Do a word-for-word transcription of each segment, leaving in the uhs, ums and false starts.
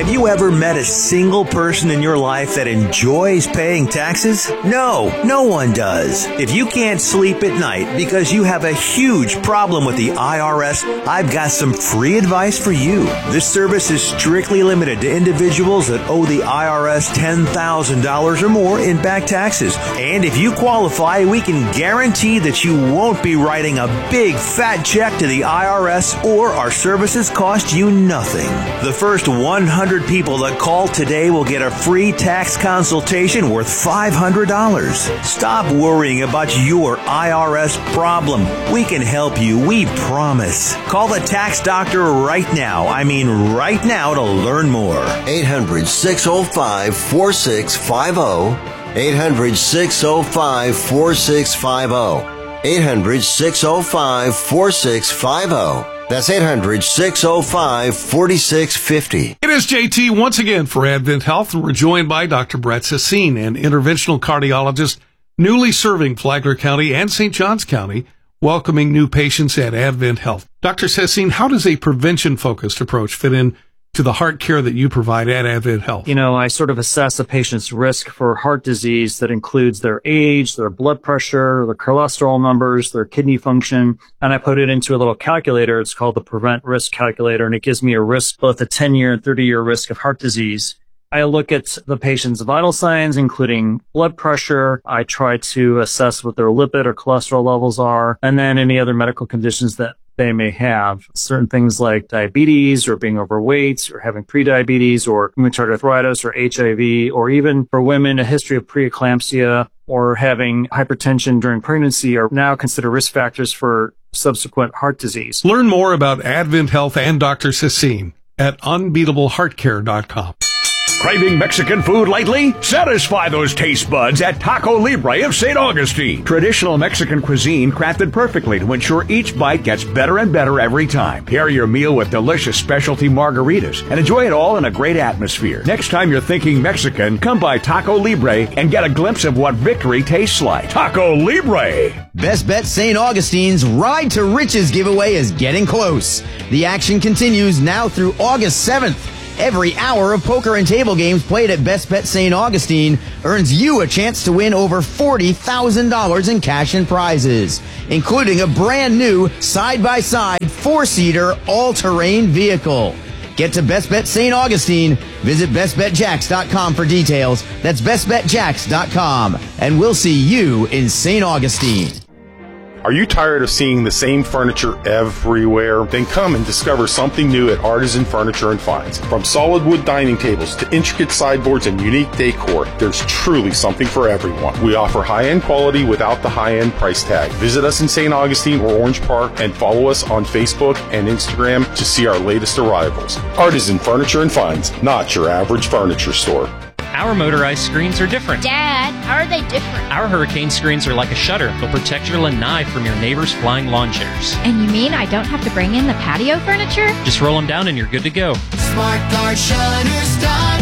Have you ever met a single person in your life that enjoys paying taxes? No, no one does. If you can't sleep at night because you have a huge problem with the I R S, I've got some free advice for you. This service is strictly limited to individuals that owe the I R S ten thousand dollars or more in back taxes. And if you qualify, we can guarantee that you won't be writing a big fat check to the I R S, or our services cost you nothing. The first one hundred people that call today will get a free tax consultation worth five hundred dollars. Stop worrying about your I R S problem. We can help you, we promise. Call the tax doctor right now. I mean right now to learn more. eight hundred, six oh five, four six five oh. eight hundred, six oh five, four six five oh. eight hundred, six oh five, four six five oh. That's eight hundred, six oh five, four six five oh. It is J T once again for Advent Health, and we're joined by Doctor Brett Sassine, an interventional cardiologist newly serving Flagler County and Saint Johns County, welcoming new patients at Advent Health. Doctor Sassine, how does a prevention-focused approach fit in to the heart care that you provide at Advent Health? You know, I sort of assess a patient's risk for heart disease that includes their age, their blood pressure, their cholesterol numbers, their kidney function, and I put it into a little calculator. It's called the Prevent Risk Calculator, and it gives me a risk, both a ten-year and thirty-year risk of heart disease. I look at the patient's vital signs, including blood pressure. I try to assess what their lipid or cholesterol levels are, and then any other medical conditions that they may have. Certain things like diabetes or being overweight or having prediabetes or rheumatoid arthritis or H I V, or even for women, a history of preeclampsia or having hypertension during pregnancy are now considered risk factors for subsequent heart disease. Learn more about Advent Health and Doctor Sassine at unbeatable heart care dot com. Craving Mexican food lately? Satisfy those taste buds at Taco Libre of Saint Augustine. Traditional Mexican cuisine crafted perfectly to ensure each bite gets better and better every time. Pair your meal with delicious specialty margaritas and enjoy it all in a great atmosphere. Next time you're thinking Mexican, come by Taco Libre and get a glimpse of what victory tastes like. Taco Libre! Best Bet Saint Augustine's Ride to Riches giveaway is getting close. The action continues now through August seventh. Every hour of poker and table games played at Best Bet Saint Augustine earns you a chance to win over forty thousand dollars in cash and prizes, including a brand new side-by-side four-seater all-terrain vehicle. Get to Best Bet Saint Augustine. Visit best bet jacks dot com for details. That's best bet jacks dot com. And we'll see you in Saint Augustine. Are you tired of seeing the same furniture everywhere? Then come and discover something new at Artisan Furniture and Finds. From solid wood dining tables to intricate sideboards and unique decor, there's truly something for everyone. We offer high-end quality without the high-end price tag. Visit us in Saint Augustine or Orange Park and follow us on Facebook and Instagram to see our latest arrivals. Artisan Furniture and Finds, not your average furniture store. Our motorized screens are different. Dad, how are they different? Our hurricane screens are like a shutter. They'll protect your lanai from your neighbor's flying lawn chairs. And you mean I don't have to bring in the patio furniture? Just roll them down and you're good to go. smart car shutters dot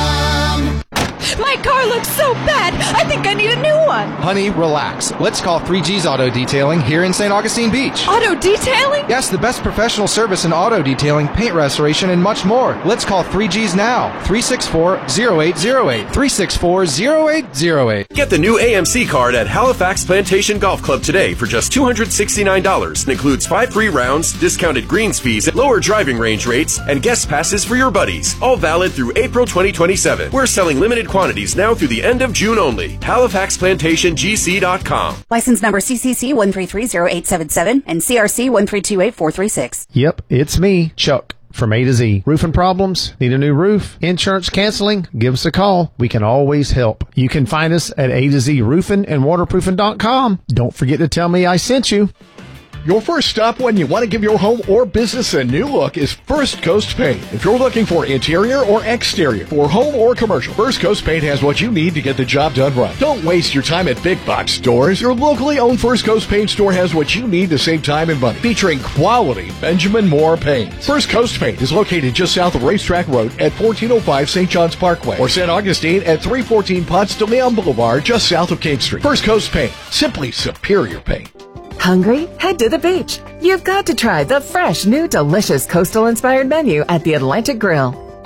com. My car looks so bad, I think I need a new one. Honey, relax. Let's call three G's Auto Detailing here in Saint Augustine Beach. Auto detailing? Yes, the best professional service in auto detailing, paint restoration, and much more. Let's call three G's now. three six four, zero eight zero eight. three six four, zero eight zero eight. Get the new A M C card at Halifax Plantation Golf Club today for just two hundred sixty-nine dollars and includes five free rounds, discounted greens fees, lower driving range rates, and guest passes for your buddies. All valid through April twenty twenty-seven. We're selling limited quantities now through the end of June only. Halifax Plantation G C dot com. License number C C C one three three zero eight seven seven and C R C one three two eight four three six. Yep, it's me, Chuck, from A to Z. Roofing problems? Need a new roof? Insurance canceling? Give us a call. We can always help. You can find us at A to Z roofing and waterproofing dot com. Don't forget to tell me I sent you. Your first stop when you want to give your home or business a new look is First Coast Paint. If you're looking for interior or exterior, for home or commercial, First Coast Paint has what you need to get the job done right. Don't waste your time at big box stores. Your locally owned First Coast Paint store has what you need to save time and money, featuring quality Benjamin Moore paints. First Coast Paint is located just south of Racetrack Road at fourteen oh five Saint John's Parkway, or Saint Augustine at three fourteen Ponce de Leon Boulevard, just south of King Street. First Coast Paint, simply superior paint. Hungry? Head to the beach. You've got to try the fresh, new, delicious coastal-inspired menu at the Atlantic Grill.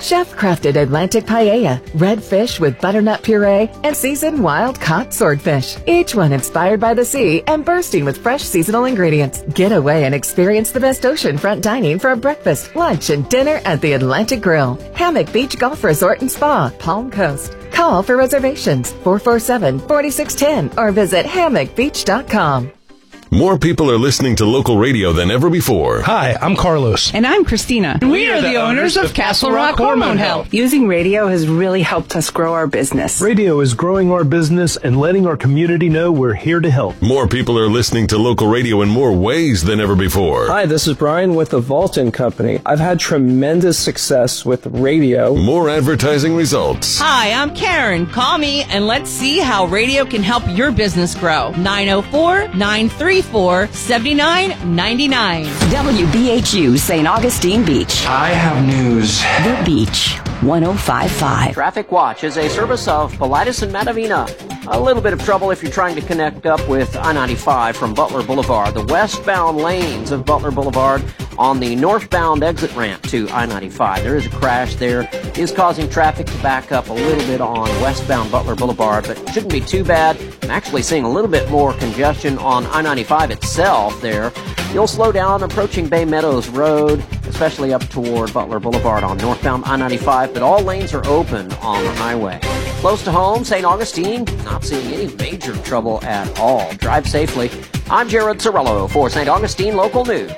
Chef-crafted Atlantic paella, red fish with butternut puree, and seasoned wild-caught swordfish. Each one inspired by the sea and bursting with fresh seasonal ingredients. Get away and experience the best oceanfront dining for a breakfast, lunch, and dinner at the Atlantic Grill. Hammock Beach Golf Resort and Spa, Palm Coast. Call for reservations, four four seven, four six one zero, or visit hammock beach dot com. More people are listening to local radio than ever before. Hi, I'm Carlos. And I'm Christina. And we, we are the, the owners of Castle Rock Hormone Health. Using radio has really helped us grow our business. Radio is growing our business and letting our community know we're here to help. More people are listening to local radio in more ways than ever before. Hi, this is Brian with the Vaulton Company. I've had tremendous success with radio. More advertising results. Hi, I'm Karen. Call me and let's see how radio can help your business grow. nine oh four, nine three four, seven nine nine nine. W B H U Saint Augustine Beach. I have news. The Beach, one oh five point five. Traffic Watch is a service of Paulides and Matavina. A little bit of trouble if you're trying to connect up with I ninety-five from Butler Boulevard. The westbound lanes of Butler Boulevard on the northbound exit ramp to I ninety-five. There is a crash there. It is causing traffic to back up a little bit on westbound Butler Boulevard, but it shouldn't be too bad. I'm actually seeing a little bit more congestion on I ninety-five itself there. You'll slow down approaching Bay Meadows Road, especially up toward Butler Boulevard on northbound I ninety-five, but all lanes are open on the highway. Close to home, Saint Augustine, not seeing any major trouble at all. Drive safely. I'm Jared Sorello for Saint Augustine Local News.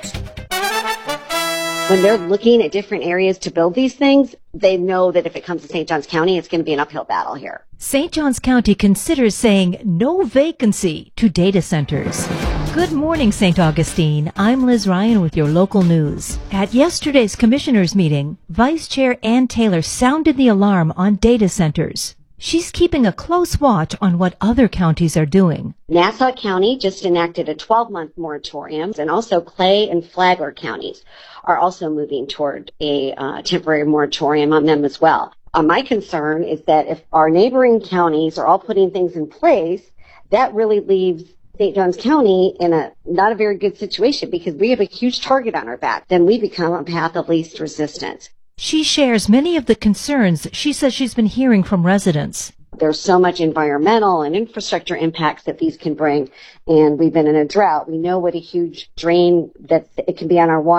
When they're looking at different areas to build these things, they know that if it comes to Saint Johns County, it's going to be an uphill battle here. Saint Johns County considers saying no vacancy to data centers. Good morning, Saint Augustine. I'm Liz Ryan with your local news. At yesterday's commissioners meeting, Vice Chair Ann Taylor sounded the alarm on data centers. She's keeping a close watch on what other counties are doing. Nassau County just enacted a twelve-month moratorium, and also Clay and Flagler counties are also moving toward a uh, temporary moratorium on them as well. Uh, my concern is that if our neighboring counties are all putting things in place, that really leaves Saint Johns County in a not a very good situation because we have a huge target on our back. Then we become a path of least resistance. She shares many of the concerns she says she's been hearing from residents. There's so much environmental and infrastructure impacts that these can bring, and we've been in a drought. We know what a huge drain that it can be on our water.